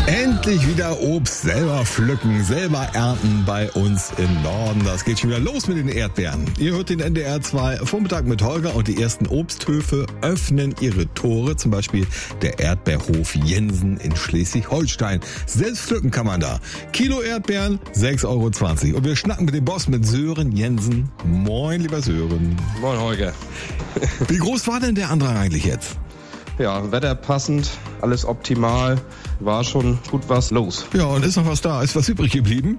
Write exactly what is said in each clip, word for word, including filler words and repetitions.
Endlich wieder Obst selber pflücken, selber ernten bei uns im Norden. Das geht schon wieder los mit den Erdbeeren. Ihr hört den N D R zwei Vormittag mit Holger und die ersten Obsthöfe öffnen ihre Tore. Zum Beispiel der Erdbeerhof Jensen in Schleswig-Holstein. Selbst pflücken kann man da. Kilo Erdbeeren, sechs Euro zwanzig. Und wir schnacken mit dem Boss, mit Sören Jensen. Moin, lieber Sören. Moin, Holger. Wie groß war denn der Andrang eigentlich jetzt? Ja, Wetter passend, alles optimal, war schon gut was los. Ja, und ist noch was da? Ist was übrig geblieben?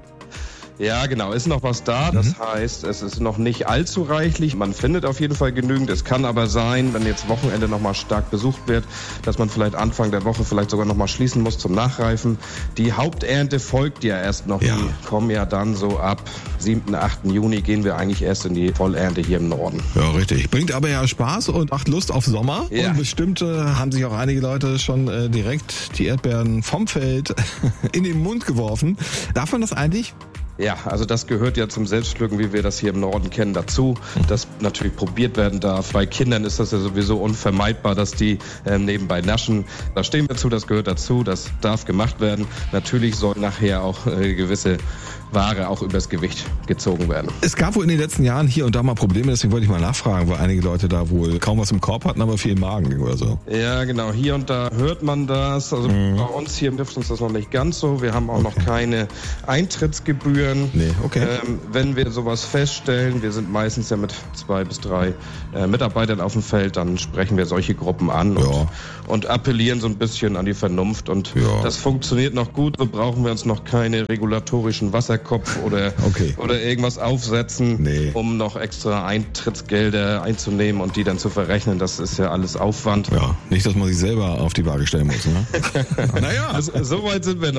Ja, genau, ist noch was da. Das mhm. heißt, es ist noch nicht allzu reichlich. Man findet auf jeden Fall genügend. Es kann aber sein, wenn jetzt Wochenende nochmal stark besucht wird, dass man vielleicht Anfang der Woche vielleicht sogar nochmal schließen muss zum Nachreifen. Die Haupternte folgt ja erst noch. Ja. Die kommen ja dann so ab siebten, achten Juni gehen wir eigentlich erst in die Vollernte hier im Norden. Ja, richtig. Bringt aber ja Spaß und macht Lust auf Sommer. Ja. Und bestimmt äh, haben sich auch einige Leute schon äh, direkt die Erdbeeren vom Feld in den Mund geworfen. Darf man das eigentlich? Ja, also das gehört ja zum Selbstpflücken, wie wir das hier im Norden kennen, dazu, dass natürlich probiert werden darf. Bei Kindern ist das ja sowieso unvermeidbar, dass die äh, nebenbei naschen. Da stehen wir zu, das gehört dazu, das darf gemacht werden. Natürlich soll nachher auch äh, gewisse Ware auch übers Gewicht gezogen werden. Es gab wohl in den letzten Jahren hier und da mal Probleme, deswegen wollte ich mal nachfragen, weil einige Leute da wohl kaum was im Korb hatten, aber viel im Magen ging oder so. Ja, genau, hier und da hört man das. Also mhm. bei uns hier trifft uns das noch nicht ganz so. Wir haben auch okay. noch keine Eintrittsgebühren. Nee, okay. Ähm, wenn wir sowas feststellen, wir sind meistens ja mit zwei bis drei äh, Mitarbeitern auf dem Feld, dann sprechen wir solche Gruppen an ja. und, und appellieren so ein bisschen an die Vernunft. Und ja. das funktioniert noch gut. So brauchen wir uns noch keine regulatorischen Wasser Kopf oder, okay. oder irgendwas aufsetzen, nee. um noch extra Eintrittsgelder einzunehmen und die dann zu verrechnen. Das ist ja alles Aufwand. Ja, nicht, dass man sich selber auf die Waage stellen muss. Ne? Naja. Also, so weit sind wir noch.